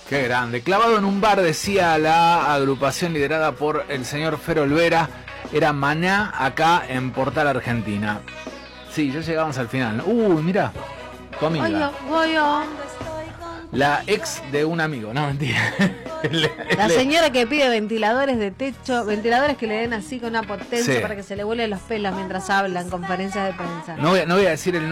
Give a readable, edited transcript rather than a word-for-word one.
Qué grande. Clavado en un bar, decía la agrupación liderada por el señor Fero Olvera. Era Maná, acá en Portal, Argentina. Sí, ya llegamos al final. Mira, tu amiga. Goyo. La ex de un amigo, no, mentira. La señora que pide ventiladores de techo, ventiladores que le den así con una potencia Sí. para que se le vuelen los pelos mientras habla en conferencias de prensa. No voy a decir el